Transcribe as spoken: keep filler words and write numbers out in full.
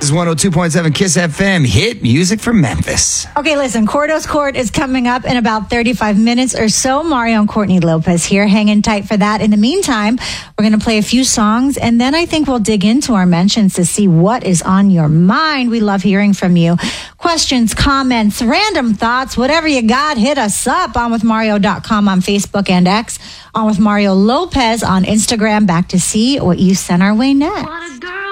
is one oh two point seven Kiss F M. Hit music from Memphis. Okay, listen, Cordo's Court is coming up in about thirty-five minutes or so. Mario and Courtney Lopez here, hanging tight for that. In the meantime, we're going to play a few songs, and then I think we'll dig into our mentions to see what is on your mind. We love hearing from you. Questions, comments, random thoughts, whatever you got, hit us up. on with mario dot com on Facebook and X. On with Mario Lopez on Instagram. Back to see what you sent our way next.